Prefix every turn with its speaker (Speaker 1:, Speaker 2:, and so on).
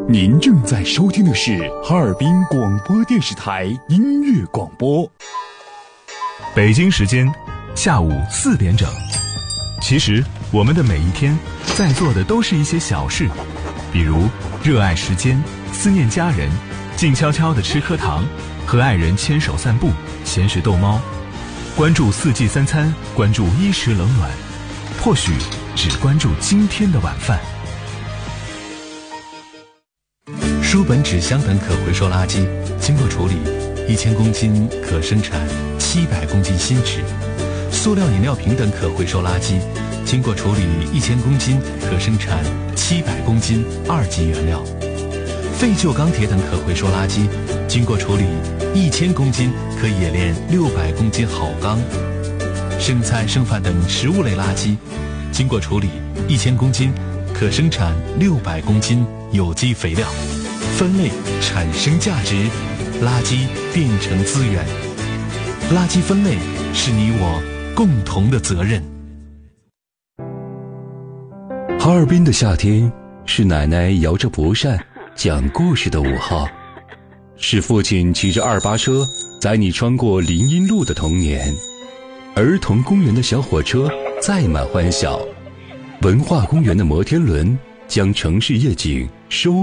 Speaker 1: 您正在收听的是哈尔滨广播电视台音乐广播。
Speaker 2: 北京时间下午4点整。其实我们的每一天在做的都是一些小事，比如热爱时间，思念家人，静悄悄地吃颗糖，和爱人牵手散步，闲时逗猫，关注4季3餐，关注衣食冷暖，或许只关注今天的晚饭。
Speaker 3: 书本、纸箱等可回收垃圾经过处理，1000公斤可生产700公斤新纸；塑料饮料瓶等可回收垃圾经过处理1000公斤可生产700公斤2级原料；废旧钢铁等可回收垃圾经过处理1000公斤可冶炼600公斤好钢；剩菜剩饭等食物类垃圾经过处理1000公斤可生产600公斤有机肥料。分类产生价值，垃圾变成资源。垃圾分类是你我共同的责任。
Speaker 4: 哈尔滨的夏天是奶奶摇着蒲扇讲故事的午后，是父亲骑着2八车载你穿过林荫路的童年，儿童公园的小火车载满欢笑，文化公园的摩天轮将城市夜景收